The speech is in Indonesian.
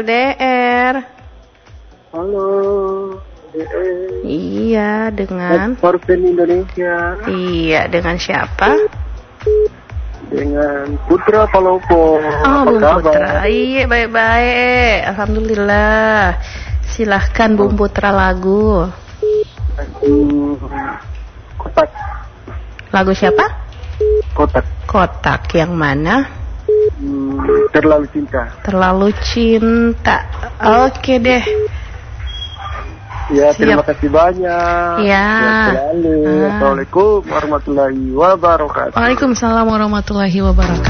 LDR. Halo, LDR. Iya, dengan Korpen Indonesia. Iya, dengan siapa? Dengan Putra Palopo. Oh, Bung Putra. Iya, baik-baik. Alhamdulillah. Silahkan Bung Putra lagu. Kotak. Lagu siapa? Kotak. Kotak yang mana? Terlalu cinta. Terlalu cinta. Oke deh. Ya, terima kasih banyak. Ya. Selalu. Assalamualaikum warahmatullahi wabarakatuh. Waalaikumsalam warahmatullahi wabarakatuh.